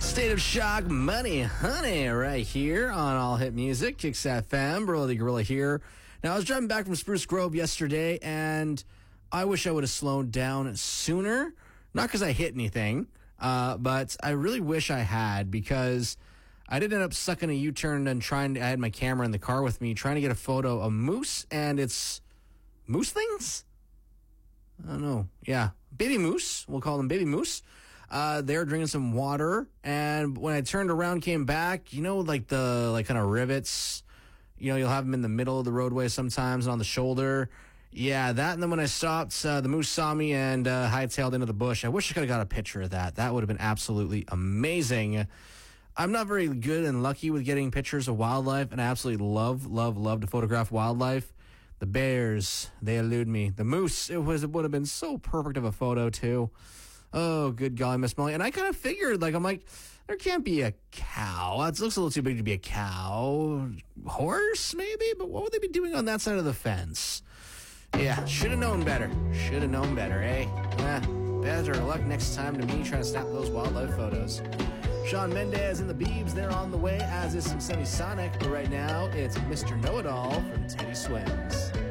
State of Shock, Money Honey, right here on All Hit Music, Kicks FM, Burla the Gorilla here. Now, I was driving back from Spruce Grove yesterday, and I wish I would have slowed down sooner. Not because I hit anything, but I really wish I had, because I did end up sucking a U-turn and I had my camera in the car with me, trying to get a photo of moose, and it's moose things? I don't know. Yeah, baby moose. We'll call them baby moose. They were drinking some water, and when I turned around, came back, like the kind of rivets, you'll have them in the middle of the roadway sometimes and on the shoulder. Yeah, that. And then when I stopped, the moose saw me and hightailed into the bush. I wish I could have got a picture of that. That would have been absolutely amazing. I'm not very good and lucky with getting pictures of wildlife, and I absolutely love to photograph wildlife. The bears, they elude me. The moose, it would have been so perfect of a photo too. Oh, good golly, Miss Molly. And I kind of figured, I'm like, there can't be a cow. It looks a little too big to be a cow. Horse, maybe? But what would they be doing on that side of the fence? Yeah, should have known better. Should have known better, eh? Better luck next time to me trying to snap those wildlife photos. Shawn Mendes and the Biebs, they're on the way, as is some Semisonic. But right now, it's Mr. Know-It-All from Teddy Swims.